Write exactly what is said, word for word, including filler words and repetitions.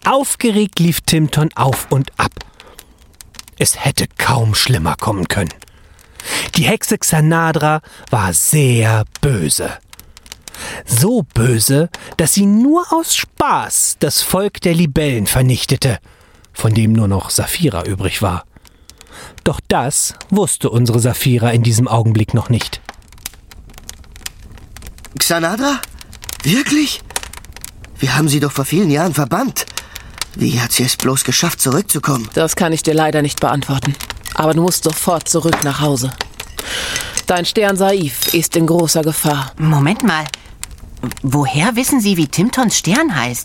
Aufgeregt lief Timton auf und ab. Es hätte kaum schlimmer kommen können. Die Hexe Xanadra war sehr böse. So böse, dass sie nur aus Spaß das Volk der Libellen vernichtete, von dem nur noch Saphira übrig war. Doch das wusste unsere Saphira in diesem Augenblick noch nicht. Xanadra? Wirklich? Wir haben sie doch vor vielen Jahren verbannt. Wie hat sie es bloß geschafft, zurückzukommen? Das kann ich dir leider nicht beantworten. Aber du musst sofort zurück nach Hause. Dein Stern Saif ist in großer Gefahr. Moment mal. Woher wissen Sie, wie Timtons Stern heißt?